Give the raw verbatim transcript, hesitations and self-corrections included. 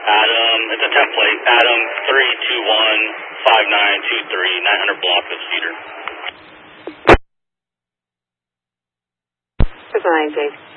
Adam, it's a template. Adam three two one five nine two three, nine hundred block of Cedar. Good night, Jake.